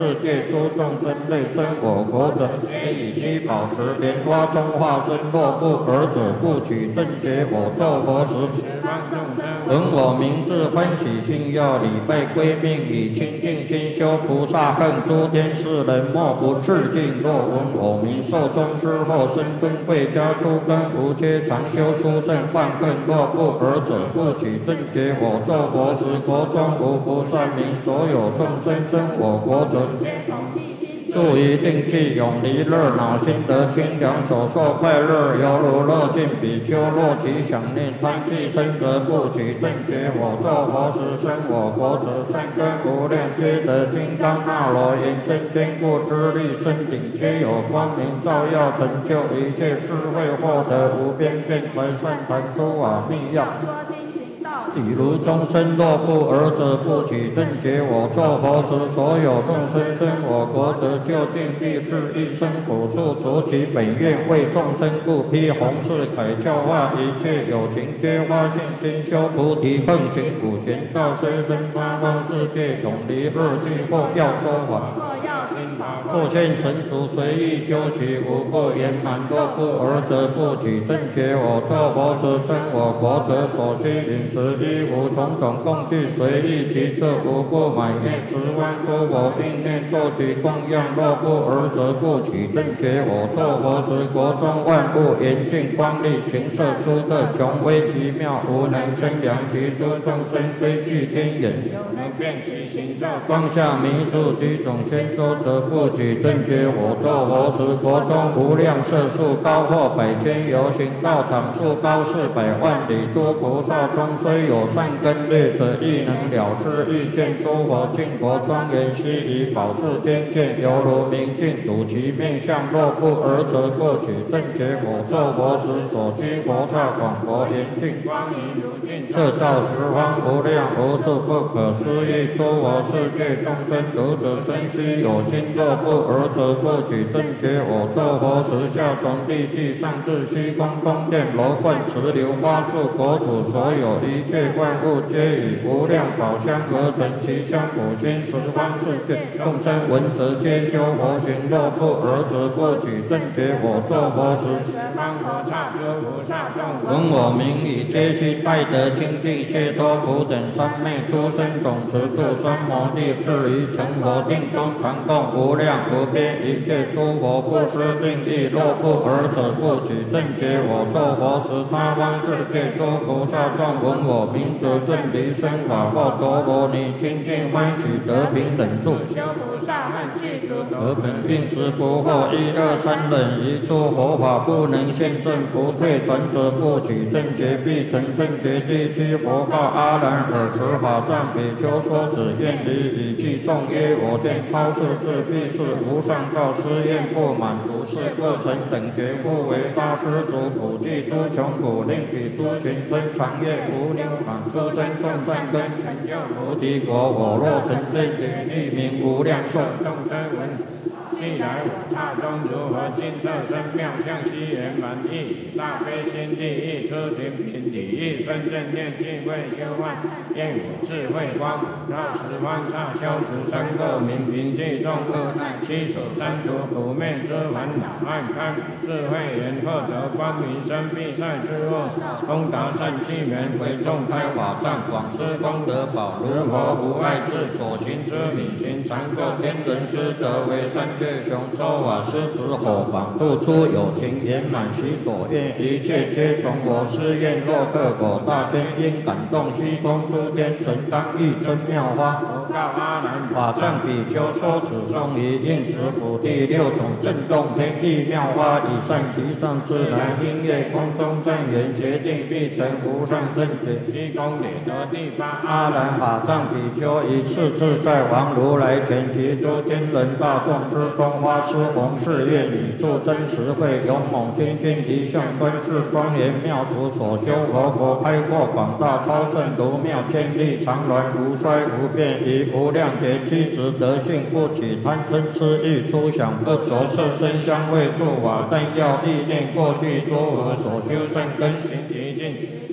世界诸众生类生我国者，皆以其保持莲花中化身。若不尔者，不取正觉。我作佛时，闻我名字，欢喜心要礼拜归命，以清净心修菩萨恨。诸天世人莫不致敬。若闻我名，寿终之后，生尊贵家，诸根无缺，常修出正犯恨。若不尔者，不取正觉。我作佛时，国中无不善民，所有众生生我国者，住于定气，永离热恼，心得清凉，所受快乐，犹如乐尽。比丘若其想念贪气生，则不取正觉。我作佛时，生我国者，善根无量，皆得金刚那罗延伸坚固之力，身顶皆有光明照耀，成就一切智慧，获得无边辩才善谈诸法密要。比如众生若不尔者，不取正觉。我作佛时，所有众生生我国者，究竟必至一生苦处，除其本愿为众生故，披弘誓凯教化一切有情，皆发信心修菩提，奉行五贤道，催生八方世界，永离恶趣。或要说法，或现神俗，随意修习，无不圆满。若不尔者，不取正觉。我作佛时，称我国者，所需饮食衣服种种供具，随意其色，无不满愿十方诸佛应念受其供养。若不尔者，不取正觉。我作佛时，国中万物严净光力，行摄出的雄威极妙，无能生量。其诸众生虽具天眼，能辨其形色，光下弥数几种千洲，则不取正觉。我作佛时，国中无量色数，高或百千由行道场，数高400万里。诸菩萨中虽有善根劣者，亦能了知欲见诸佛净国庄严，悉以宝世天界，犹如明镜睹其面相。若不尔者，不取正觉。我作佛时，所居佛刹广博严净，光明如镜，摄照十方，无量无数，不可思议。诸佛世界众生读者生须有心。若不尔者，不取正觉。我作佛时，下从地际，上至虚空宫殿楼观池流花树国土，所有一切万物，皆以无量宝香合成，其香普熏十方世界。众生闻则皆修佛行。若不尔者，不取正觉。我作佛时，方佛刹诸菩萨众闻我名，以皆悉拜得清净解脱苦等三昧诸生总持住三摩地，至于成佛定中，传供无量无边一切诸佛，不施定义。若不尔者，不取正觉。我作佛时，八方世界诸菩萨众闻我名，则正离生法报陀罗尼，清净欢喜得平等住。修菩萨恨具足，得本并时不惑。1、2、3忍，一诸佛法不能现证，不退转者，不取正觉。必成正觉。第7佛告阿难：尔时法藏比丘说子愿离，以偈颂曰：我见超世智必至无上道，施愿不满足，是不成等觉，故为大施主普济诸穷苦，令彼诸群生长业无牛满，诸生众善根，成就菩提果。我若成正觉，立名无量寿。众生闻既来我刹中，如何金色身妙相，悉圆满意。大悲心地义，出群品礼义，生正念，尽慧修幻，愿我智慧光普照十方刹，消除三垢明，平济众恶难，七所三途，苦灭之烦恼，暗开智慧眼，获得光明生必塞之恶，通达善气门，为众开法藏，广施功德宝，如佛无碍智，所行之理行，常作天人师，得为三界雄，说法师子火榜，度出有情圆满其所愿，一切皆从我施愿。若各果大天因感动虚空诸天神，当欲真妙花。佛告阿难：法藏比丘说此颂于应时普第6种震动天地妙花，以善其上自然音乐，空中正言，决定必成无上正觉。积功累德第8阿难：法藏比丘以是自在王如来前，提诸天人大众之中，发施弘誓愿，以助真实慧，勇猛精进，一向专制庄严妙土，所修佛国开阔广大，超胜如妙天地，常鸾无衰无变，以无量劫积植德性，不起贪嗔痴欲，诸想不着色身香味触法，但要历练过去诸佛所修善根，行极尽。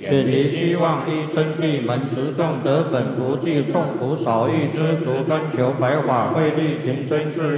愿以希望依真谛门持众得本不计众苦少欲知足专求白法慧力行真智。